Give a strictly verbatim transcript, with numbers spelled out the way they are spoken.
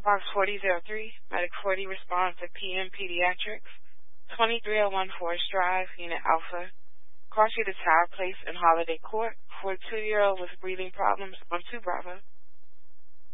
Box forty oh three, Medic forty responds to P M Pediatrics, twenty-three oh one Forest Drive, Unit Alpha. Call to the Tower Place in Holiday Court for a two-year-old with breathing problems on two Bravo.